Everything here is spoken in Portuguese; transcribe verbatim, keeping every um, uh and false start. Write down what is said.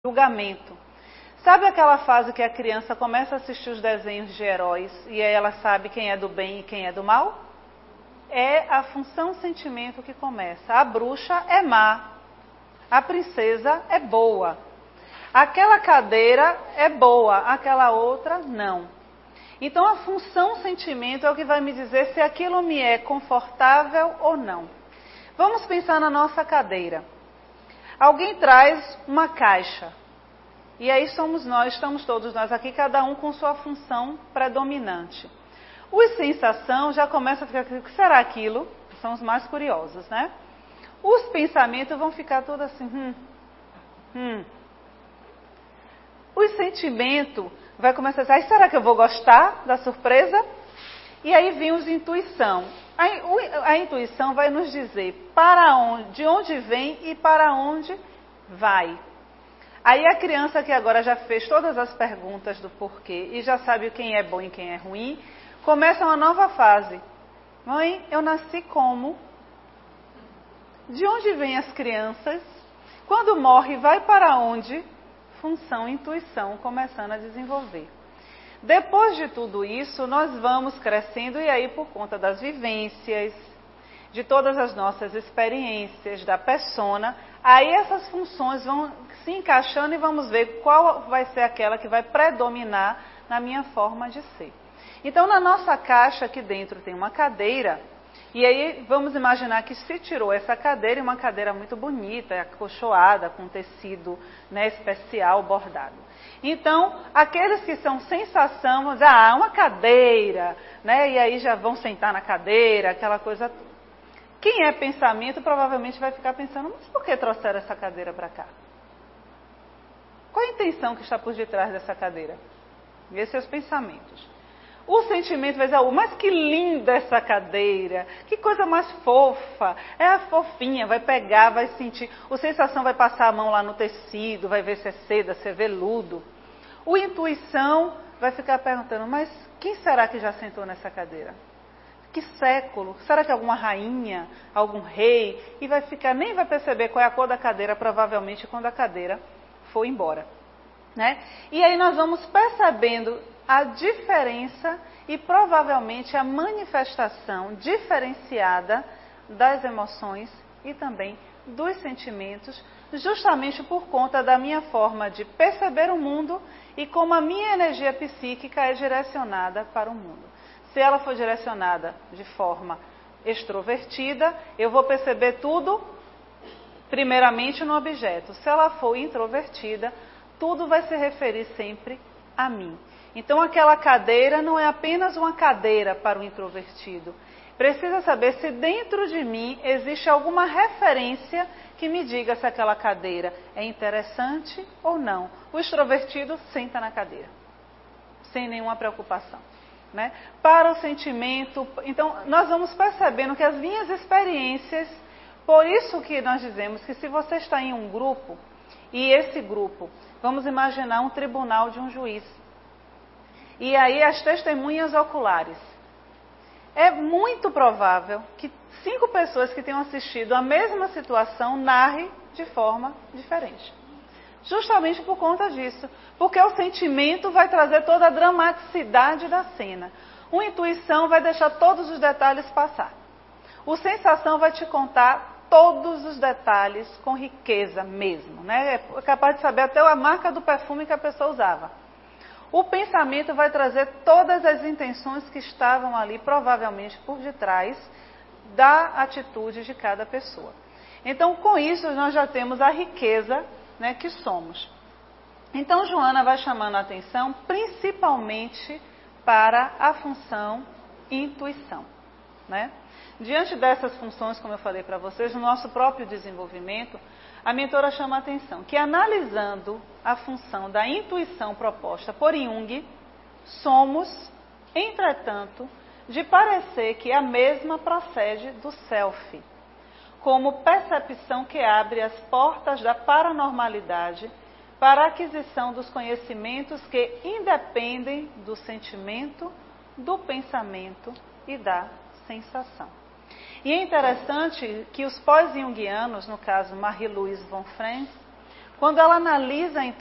julgamento. Sabe aquela fase que a criança começa a assistir os desenhos de heróis e aí ela sabe quem é do bem e quem é do mal? É a função sentimento que começa. A bruxa é má, a princesa é boa, aquela cadeira é boa, aquela outra não. Então a função sentimento é o que vai me dizer se aquilo me é confortável ou não. Vamos pensar na nossa cadeira. Alguém traz uma caixa. E aí somos nós, estamos todos nós aqui, cada um com sua função predominante. Os sensação já começa a ficar, o que será aquilo? São os mais curiosos, né? Os pensamentos vão ficar todos assim, hum, hum. O sentimento vai começar a dizer, será que eu vou gostar da surpresa? E aí vem os intuição. A, a intuição vai nos dizer para onde, de onde vem e para onde vai. Aí a criança que agora já fez todas as perguntas do porquê e já sabe quem é bom e quem é ruim, começa uma nova fase. Mãe, eu nasci como? De onde vêm as crianças? Quando morre, vai para onde? Função, intuição, começando a desenvolver. Depois de tudo isso, nós vamos crescendo e aí por conta das vivências, de todas as nossas experiências, da persona, aí essas funções vão se encaixando e vamos ver qual vai ser aquela que vai predominar na minha forma de ser. Então, na nossa caixa aqui dentro tem uma cadeira, e aí vamos imaginar que se tirou essa cadeira, e uma cadeira muito bonita, acolchoada, com tecido, né, especial, bordado. Então, aqueles que são sensação, vão dizer, ah, uma cadeira, né, e aí já vão sentar na cadeira, aquela coisa toda. Quem é pensamento provavelmente vai ficar pensando, mas por que trouxeram essa cadeira para cá? Qual a intenção que está por detrás dessa cadeira? Esses são os pensamentos. O sentimento vai dizer, oh, mas que linda essa cadeira, que coisa mais fofa, é a fofinha, vai pegar, vai sentir, o sensação vai passar a mão lá no tecido, vai ver se é seda, se é veludo. O intuição vai ficar perguntando, mas quem será que já sentou nessa cadeira? Que século? Será que é alguma rainha, algum rei? E vai ficar, nem vai perceber qual é a cor da cadeira, provavelmente, quando a cadeira for embora. Né? E aí nós vamos percebendo a diferença e provavelmente a manifestação diferenciada das emoções e também dos sentimentos, justamente por conta da minha forma de perceber o mundo e como a minha energia psíquica é direcionada para o mundo. Se ela for direcionada de forma extrovertida, eu vou perceber tudo primeiramente no objeto. Se ela for introvertida, tudo vai se referir sempre a mim. Então aquela cadeira não é apenas uma cadeira para o introvertido. Precisa saber se dentro de mim existe alguma referência que me diga se aquela cadeira é interessante ou não. O extrovertido senta na cadeira, sem nenhuma preocupação. Né? Para o sentimento, então nós vamos percebendo que as minhas experiências, por isso que nós dizemos que se você está em um grupo, e esse grupo, vamos imaginar um tribunal de um juiz, e aí as testemunhas oculares, é muito provável que cinco pessoas que tenham assistido a mesma situação narrem de forma diferente. Justamente por conta disso, porque o sentimento vai trazer toda a dramaticidade da cena. O intuição vai deixar todos os detalhes passar. O sensação vai te contar todos os detalhes com riqueza mesmo, né? É capaz de saber até a marca do perfume que a pessoa usava. O pensamento vai trazer todas as intenções que estavam ali, provavelmente por detrás da atitude de cada pessoa. Então, com isso, nós já temos a riqueza, né, que somos. Então, Joana vai chamando a atenção principalmente para a função intuição. Né? Diante dessas funções, como eu falei para vocês, no nosso próprio desenvolvimento, a mentora chama a atenção que, analisando a função da intuição proposta por Jung, somos, entretanto, de parecer que a mesma procede do self, como percepção que abre as portas da paranormalidade para a aquisição dos conhecimentos que independem do sentimento, do pensamento e da sensação. E é interessante que os pós-junguianos, no caso Marie-Louise von Franz, Quando ela analisa